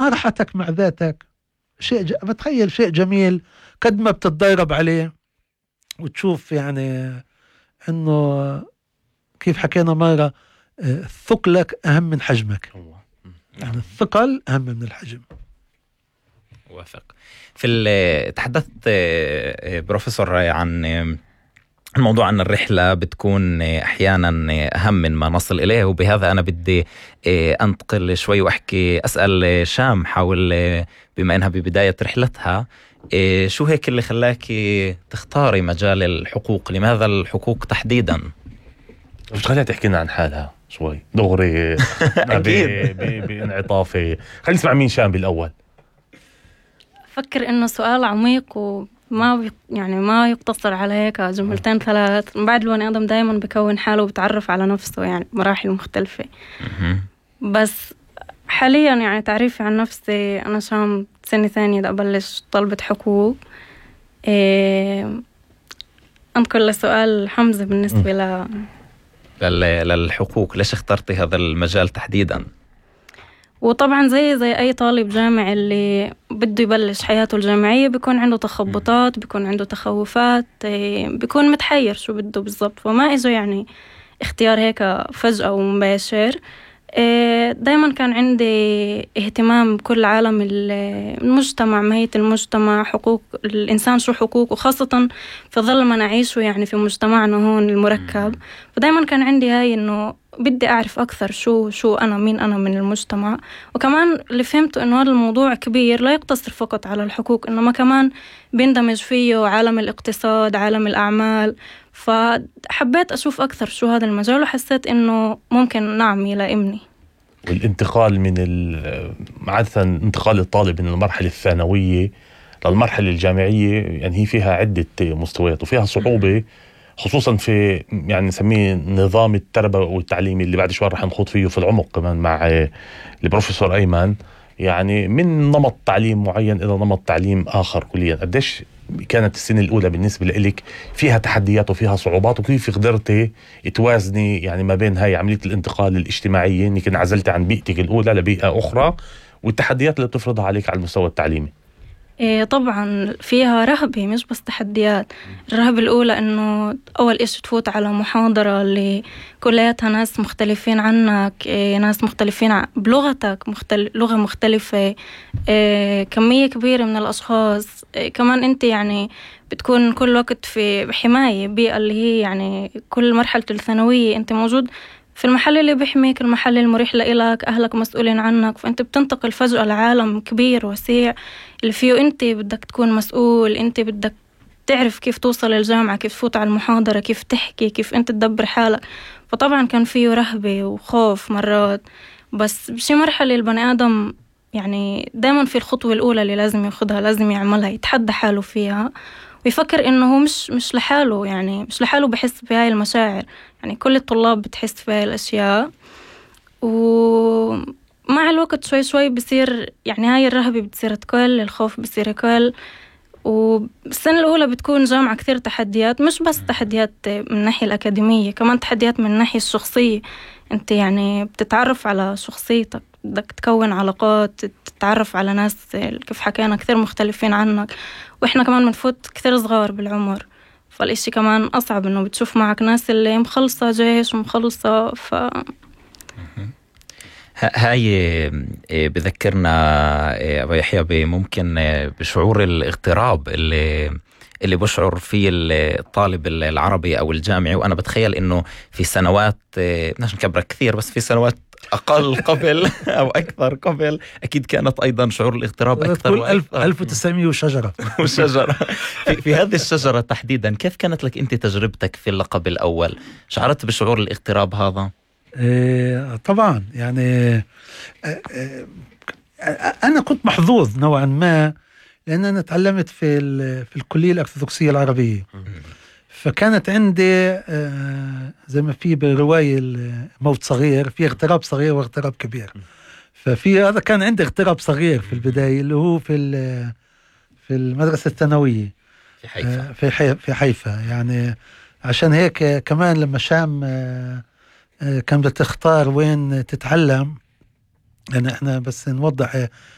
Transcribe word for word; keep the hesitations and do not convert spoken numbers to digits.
مرحتك مع ذاتك شيء ج... بتخيل شيء جميل قد ما بتتدرب عليه وتشوف يعني انه كيف حكينا مرة ثقلك اهم من حجمك. يعني الثقل اهم من الحجم. وافق. في تحدثت بروفيسور عن الموضوع أن الرحلة بتكون أحيانا أهم من ما نصل إليه، وبهذا أنا بدي أنتقل شوي وأحكي أسأل شام حول بما أنها ببداية رحلتها شو هيك اللي خلاكي تختاري مجال الحقوق؟ لماذا الحقوق تحديدا؟ مش خليها تحكينا عن حالها شوي دغري بانعطافي. خلينا نسمع مين شام بالأول. أفكر إنه سؤال عميق وما بي يعني ما يقتصر على هيك جملتين ثلاث. من بعد البني آدم دايما بكون حاله وبتعرف على نفسه يعني مراحل مختلفة. بس حاليا يعني تعريفي عن نفسي أنا شام سنة ثانية دا أبلش طلبة حقوق. إيه أنقل لسؤال حمزة بالنسبة ل للحقوق، ليش اخترتي هذا المجال تحديدا؟ وطبعا زي زي أي طالب جامعي اللي بده يبلش حياته الجامعية بيكون عنده تخبطات، بيكون عنده تخوفات، بيكون متحير شو بده بالضبط. وما إجا يعني اختيار هيك فجأة ومباشر. دايما كان عندي اهتمام بكل عالم المجتمع، ماهية المجتمع، حقوق الإنسان شو حقوق، وخاصة في ظل ما نعيشه يعني في مجتمعنا هون المركب. فدايما كان عندي هاي إنه بدي أعرف أكثر شو شو أنا مين أنا من المجتمع. وكمان اللي فهمته إنه هذا الموضوع كبير لا يقتصر فقط على الحقوق، إنما كمان بيندمج فيه عالم الاقتصاد، عالم الأعمال. فحبيت أشوف أكثر شو هذا المجال، وحسيت إنه ممكن نعم يلائمني. والانتقال من عادة انتقال الطالب من المرحلة الثانوية للمرحلة الجامعية يعني هي فيها عدة مستويات وفيها صعوبة، خصوصا في يعني نسميه نظام التربوي والتعليمي اللي بعد شوي رح نخوض فيه في العمق كمان مع البروفيسور أيمن. يعني من نمط تعليم معين إلى نمط تعليم آخر كليا. قديش كانت السنة الأولى بالنسبة لك فيها تحديات وفيها صعوبات، وكيف قدرتي توازني يعني ما بين هاي عملية الانتقال الاجتماعية إنك انعزلت عن بيئتك الأولى لبيئة أخرى والتحديات اللي بتفرضها عليك على المستوى التعليمي؟ إيه طبعا فيها رهبة مش بس تحديات. الرهبة الأولى إنه أول إشي تفوت على محاضرة اللي كلياتها ناس مختلفين عنك، إيه ناس مختلفين بلغتك، مختل... لغة مختلفة، إيه كمية كبيرة من الأشخاص. إيه كمان أنت يعني بتكون كل وقت في حماية بيئة اللي هي يعني كل مرحلة الثانوية أنت موجود في المحل اللي بيحميك، المحل المريح لإلك، أهلك مسؤولين عنك. فأنت بتنتقل فجأة لعالم كبير وسيع اللي فيه أنت بدك تكون مسؤول، أنت بدك تعرف كيف توصل الجامعة، كيف تفوت على المحاضرة، كيف تحكي، كيف أنت تدبر حالك. فطبعا كان فيه رهبة وخوف مرات. بس بشي مرحلة البني آدم يعني دايما في الخطوة الأولى اللي لازم ياخدها، لازم يعملها، يتحدى حاله فيها ويفكر إنه هو مش مش لحاله، يعني مش لحاله بحس بهاي المشاعر. يعني كل الطلاب بتحس في هاي الأشياء، ومع الوقت شوي شوي بصير يعني هاي الرهبة بتصير تقل، الخوف بصير يقل. والسنة الأولى بتكون جامعة كثير تحديات، مش بس تحديات من الناحية الأكاديمية، كمان تحديات من الناحية الشخصية. أنت يعني بتتعرف على شخصيتك، بدك تكون علاقات، تتعرف على ناس كيف حكينا كثير مختلفين عنك. وإحنا كمان بنفوت كثير صغار بالعمر، فالإشي كمان أصعب إنه بتشوف معك ناس اللي مخلصة جيش ومخلصة. ف هاي بذكرنا أبو يحيى ممكن بشعور الاغتراب اللي اللي بشعر فيه الطالب العربي أو الجامعي. وأنا بتخيل إنه في سنوات بدناش نكبر كثير، بس في سنوات أقل قبل أو أكثر قبل أكيد كانت أيضا شعور الاغتراب أكثر وأكثر. ألف وتسعمية وشجرة وشجرة في, في هذه الشجرة تحديدا، كيف كانت لك أنت تجربتك في اللقب الأول؟ شعرت بشعور الاغتراب هذا؟ إيه طبعا يعني إيه إيه أنا كنت محظوظ نوعا ما، لأن أنا تعلمت في في الكلية الأرثوذكسية العربية، فكانت عندي زي ما في برواية موت صغير في اغتراب صغير واغتراب كبير. ففي هذا كان عندي اغتراب صغير في البداية اللي هو في في المدرسة الثانوية في حيفا في في حيفا يعني. عشان هيك كمان لما شام كان بتختار وين تتعلم، يعني احنا بس نوضح